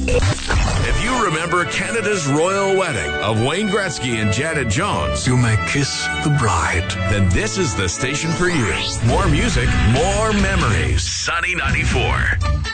If you remember Canada's royal wedding of Wayne Gretzky and Janet Jones, You may kiss the bride. then this is the station for you. More music, more memories. Sunny 94.